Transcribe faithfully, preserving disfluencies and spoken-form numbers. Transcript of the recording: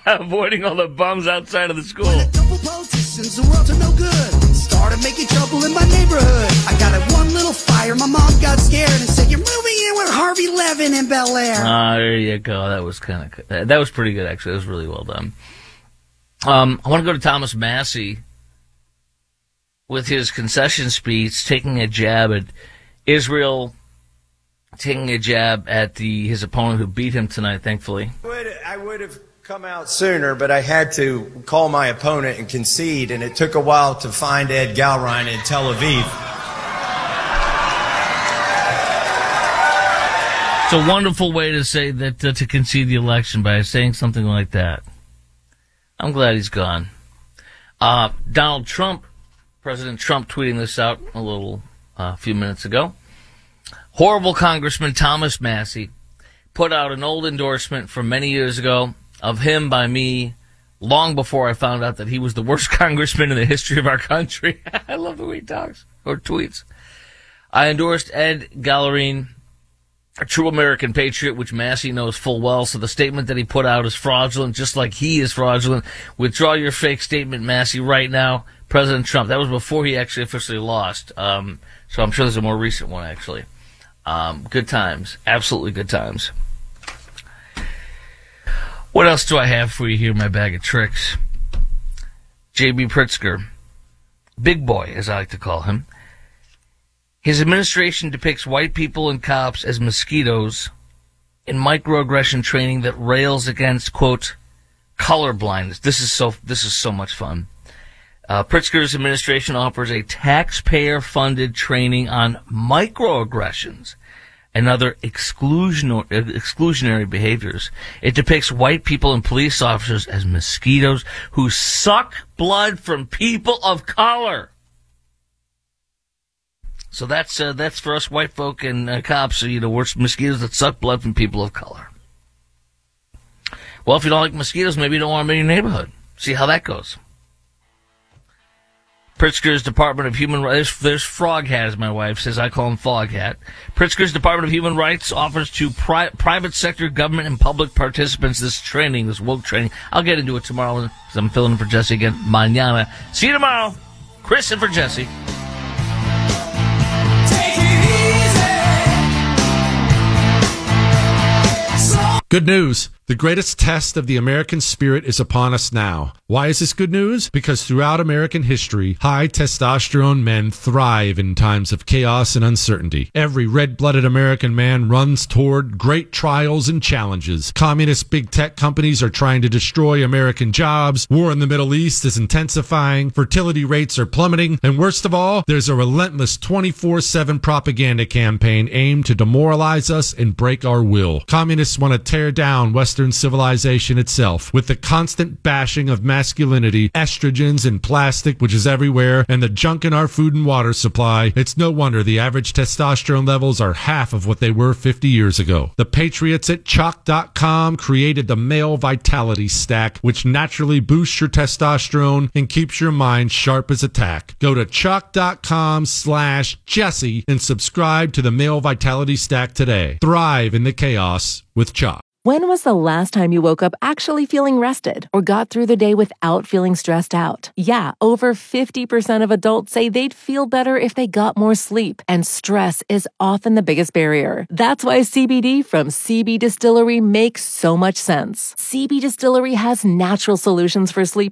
avoiding all the bums outside of the school. When a couple politicians, the world to no good, started making trouble in my neighborhood. I got at one little fire, my mom got scared and said, "You're moving in with Harvey Levin in Bel Air." Ah, there you go. That was kind of that was pretty good, actually. That was really well done. Um, I want to go to Thomas Massie with his concession speech, taking a jab at Israel, taking a jab at the his opponent who beat him tonight, thankfully. I would, I would have come out sooner, but I had to call my opponent and concede, and it took a while to find Ed Galrein in Tel Aviv. It's a wonderful way to say that, uh, to concede the election by saying something like that. I'm glad he's gone. Uh, Donald Trump, President Trump tweeting this out a little, uh, a few minutes ago. Horrible Congressman Thomas Massie put out an old endorsement from many years ago of him by me long before I found out that he was the worst congressman in the history of our country. I love the way he talks or tweets. I endorsed Ed Galrein, a true American patriot, which Massie knows full well, so the statement that he put out is fraudulent, just like he is fraudulent. Withdraw your fake statement, Massie, right now. President Trump. That was before he actually officially lost, um, so I'm sure there's a more recent one, actually. Um, good times. Absolutely good times. What else do I have for you here in my bag of tricks? J B. Pritzker, Big Boy, as I like to call him. His administration depicts white people and cops as mosquitoes in microaggression training that rails against, quote, colorblindness. This is so, this is so much fun. Uh, Pritzker's administration offers a taxpayer-funded training on microaggressions and other exclusionary, exclusionary behaviors. It depicts white people and police officers as mosquitoes who suck blood from people of color. So that's uh, that's for us white folk and uh, cops. So, you know, we're mosquitoes that suck blood from people of color. Well, if you don't like mosquitoes, maybe you don't want them in your neighborhood. See how that goes. Pritzker's Department of Human Rights, there's, there's Frog Hat, as my wife says. I call him Fog Hat. Pritzker's Department of Human Rights offers to pri- private sector, government, and public participants this training, this woke training. I'll get into it tomorrow because I'm filling in for Jesse again. Mañana. See you tomorrow. Chris and for Jesse. Good news. The greatest test of the American spirit is upon us now. Why is this good news? Because throughout American history, high testosterone men thrive in times of chaos and uncertainty. Every red-blooded American man runs toward great trials and challenges. Communist big tech companies are trying to destroy American jobs. War in the Middle East is intensifying. Fertility rates are plummeting. And worst of all, there's a relentless twenty-four seven propaganda campaign aimed to demoralize us and break our will. Communists want to tear down Western civilization itself with the constant bashing of masculinity, estrogens and plastic, which is everywhere, and the junk in our food and water supply. It's no wonder the average testosterone levels are half of what they were fifty years ago. The patriots at chalk dot com created the Male Vitality Stack, which naturally boosts your testosterone and keeps your mind sharp as a tack. Go to chalk dot com slash Jesse and subscribe to the Male Vitality Stack today. Thrive in the chaos with Chalk. When was the last time you woke up actually feeling rested or got through the day without feeling stressed out? Yeah, over fifty percent of adults say they'd feel better if they got more sleep, and stress is often the biggest barrier. That's why C B D from C B Distillery makes so much sense. C B Distillery has natural solutions for sleep